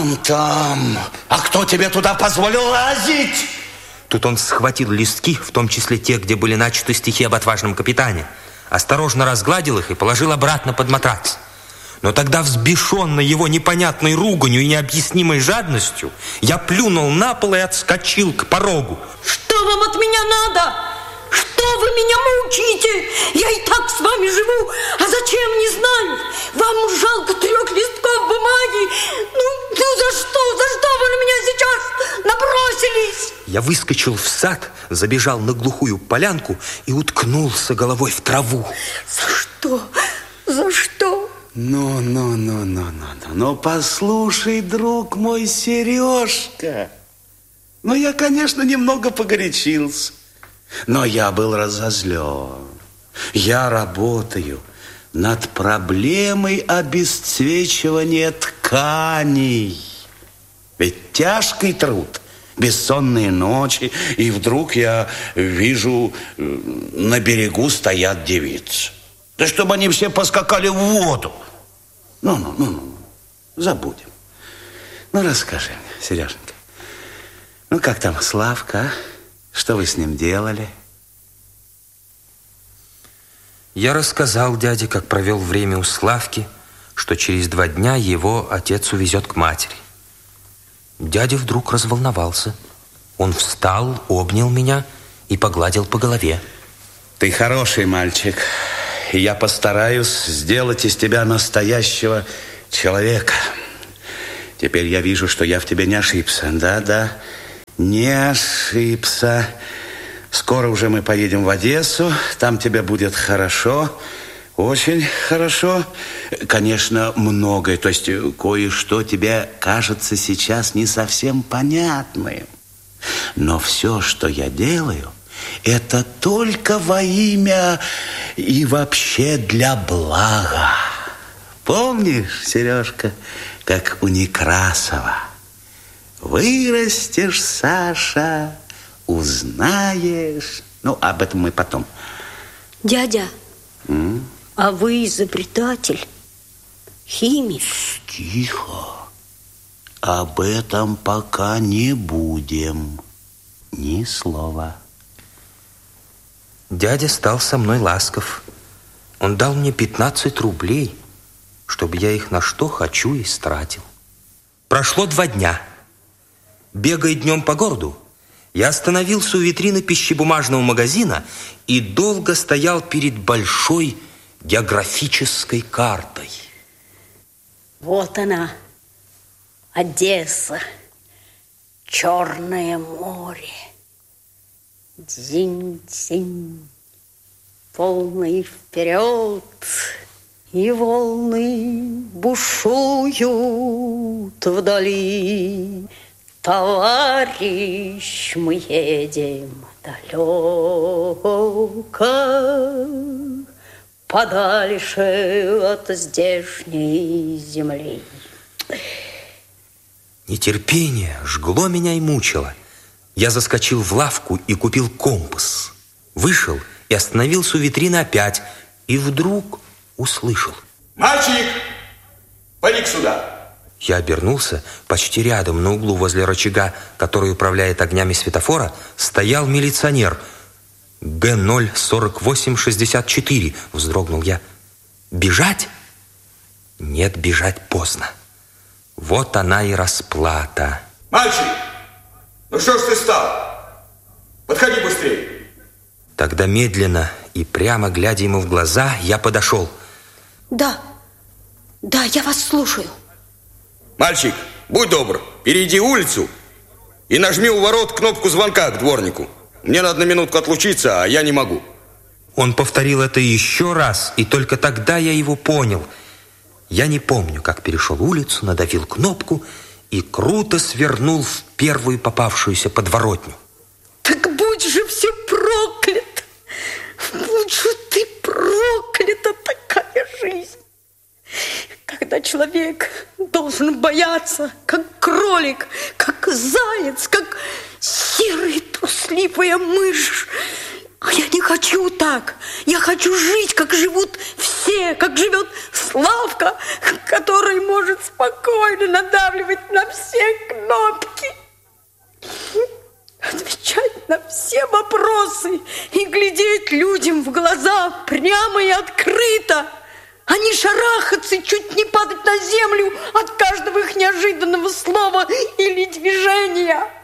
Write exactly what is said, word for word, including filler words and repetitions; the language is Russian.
Там, там. А кто тебе туда позволил лазить? Тут он схватил листки, в том числе те, где были начаты стихи об отважном капитане, осторожно разгладил их и положил обратно под матрац. Но тогда, взбешенный его непонятной руганью и необъяснимой жадностью, я плюнул на пол и отскочил к порогу. Что вам от меня надо? Что вы меня мучаете? Я и так с вами живу. А зачем, не знаю. Вам жалко трех листков бумаги. Ну, ну за что? За что вы на меня сейчас набросились? Я выскочил в сад, забежал на глухую полянку и уткнулся головой в траву. За что? За что? Ну, ну, ну, ну, ну, ну, ну, послушай, друг мой, Сережка. Ну, я, конечно, немного погорячился, но я был разозлен. Я работаю над проблемой обесцвечивания тканей. Ведь тяжкий труд, бессонные ночи, и вдруг я вижу, на берегу стоят девицы. Да чтобы они все поскакали в воду. Ну, ну, ну, ну, забудем. Ну, расскажи мне, Сереженька. Ну, как там Славка, а? Что вы с ним делали? Я рассказал дяде, как провел время у Славки, что через два дня его отец увезет к матери. Дядя вдруг разволновался. Он встал, обнял меня и погладил по голове. Ты хороший мальчик. И я постараюсь сделать из тебя настоящего человека. Теперь я вижу, что я в тебе не ошибся. Да-да, не ошибся. Скоро уже мы поедем в Одессу. Там тебе будет хорошо. Очень хорошо. Конечно, многое, то есть кое-что тебе кажется сейчас не совсем понятным. Но все, что я делаю, это только во имя и вообще для блага. Помнишь, Сережка, как у Некрасова? Вырастешь, Саша, узнаешь. Ну, об этом мы потом. Дядя, М? а вы изобретатель, химик? Тихо. Об этом пока не будем. Ни слова. Дядя стал со мной ласков. Он дал мне пятнадцать рублей, чтобы я их на что хочу истратил. Прошло два дня. Бегая днем по городу, я остановился у витрины пищебумажного магазина и долго стоял перед большой географической картой. Вот она, Одесса, Черное море. Дзинь-дзинь, волны вперед, и волны бушуют вдали. Товарищ, мы едем далеко, подальше от здешней земли. Нетерпение жгло меня и мучило. Я заскочил в лавку и купил компас. Вышел и остановился у витрины опять. И вдруг услышал: «Мальчик, поди сюда!» Я обернулся. Почти рядом, на углу возле рычага, который управляет огнями светофора, стоял милиционер. Г ноль сорок восемь шестьдесят четыре, вздрогнул я. Бежать? Нет, бежать поздно. Вот она и расплата. «Мальчик, ну что ж ты стал? Подходи быстрее!» Тогда медленно и прямо глядя ему в глаза, я подошел. Да, да, я вас слушаю. «Мальчик, будь добр, перейди улицу и нажми у ворот кнопку звонка к дворнику. Мне надо на минутку отлучиться, а я не могу». Он повторил это еще раз, и только тогда я его понял. Я не помню, как перешел улицу, надавил кнопку и круто свернул в первую попавшуюся подворотню. Так будь же все проклято! Будь же ты проклята, такая жизнь! Когда человек должен бояться, как кролик, как заяц, как серая трусливая мышь. А я не хочу так. Я хочу жить, как живут все все, как живет Славка, который может спокойно надавливать на все кнопки, отвечать на все вопросы и глядеть людям в глаза прямо и открыто, а не шарахаться и чуть не падать на землю от каждого их неожиданного слова или движения.